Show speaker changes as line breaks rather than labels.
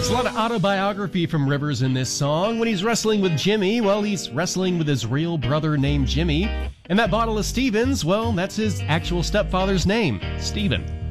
There's a lot of autobiography from Rivers in this song. When he's wrestling with Jimmy, well, he's wrestling with his real brother named Jimmy. And that bottle of Stevens, well, that's his actual stepfather's name, Stephen.